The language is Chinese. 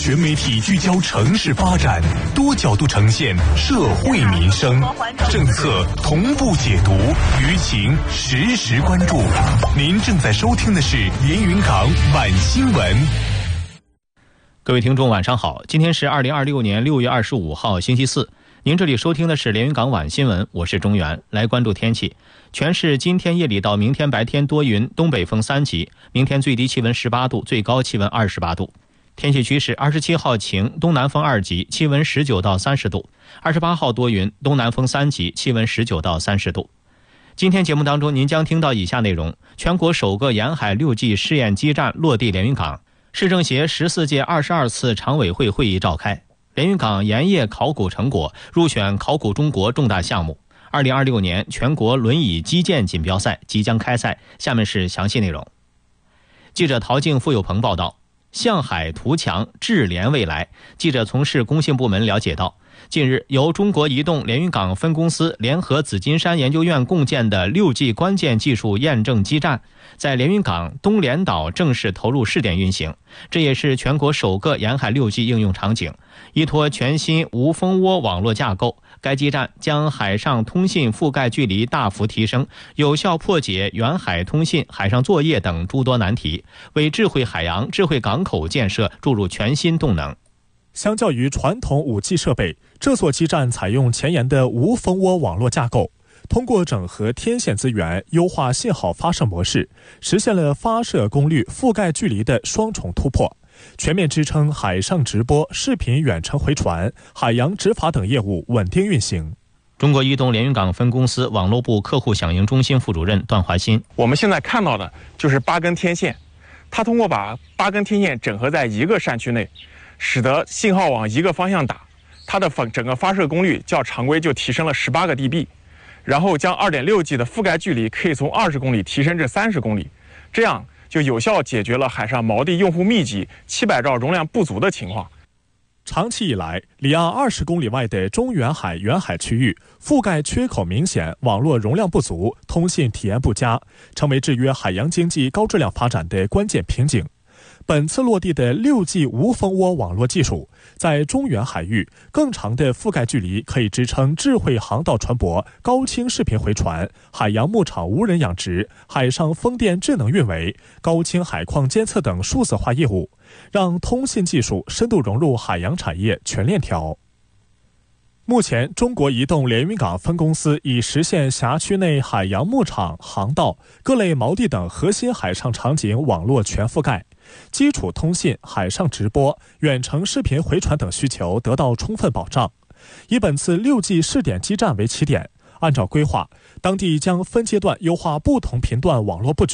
全媒体聚焦城市发展，多角度呈现社会民生，政策同步解读，舆情实时关注。您正在收听的是连云港晚新闻。 各位听众晚上好，今天是2026年6月25号星期四，您这里收听的是连云港晚新闻，我是中原。来关注天气，全市今天夜里到明天白天多云，东北风3级，明天最低气温18度，最高气温28度。天气趋势，27号晴，东南风2级，气温19到30度；28号多云，东南风3级，气温19到30度。今天节目当中，您将听到以下内容：全国首个沿海6G 试验基站落地连云港，市政协14届22次常委会会议召开，连云港盐业考古成果入选考古中国重大项目，2026年全国轮椅击剑锦标赛即将开赛。下面是详细内容。记者陶静、付有朋报道。向海图强，智联未来。记者从市工信部门了解到，近日由中国移动连云港分公司联合紫金山研究院共建的6G 关键技术验证基站，在连云港东连岛正式投入试点运行，这也是全国首个沿海6G 应用场景。依托全新无蜂窝网络架构，该基站将海上通信覆盖距离大幅提升，有效破解远海通信、海上作业等诸多难题，为智慧海洋、智慧港口建设注入全新动能。 相较于传统5G 设备，这座基站采用前沿的无蜂窝网络架构，通过整合天线资源，优化信号发射模式，实现了发射功率、覆盖距离的双重突破，全面支撑海上直播、视频远程回传、海洋执法等业务稳定运行。 中国移动连云港分公司网络部客户响应中心副主任段华新： 我们现在看到的就是8根天线，它通过把8根天线整合在一个扇区内，使得信号往一个方向打，它的整个发射功率较常规就提升了18个 dB， 然后将 2.6G 的覆盖距离可以从20公里提升至30公里，这样就有效解决了海上锚地用户密集、700兆容量不足的情况。 长期以来，离岸20公里外的中远海沿海区域覆盖缺口明显，网络容量不足，通信体验不佳，成为制约海洋经济高质量发展的关键瓶颈。本次落地的6G 无蜂窝网络技术，在中远海域更长的覆盖距离可以支撑智慧航道船舶、高清视频回传、海洋牧场无人养殖、海上风电智能运维、高清海况监测等数字化业务，让通信技术深度融入海洋产业全链条。目前，中国移动连云港分公司已实现辖区内海洋牧场、航道、各类锚地等核心海上场景网络全覆盖，基础通信、海上直播、远程视频回传等需求得到充分保障。以本次6G 试点基站为起点，按照规划，当地将分阶段优化不同频段网络布局。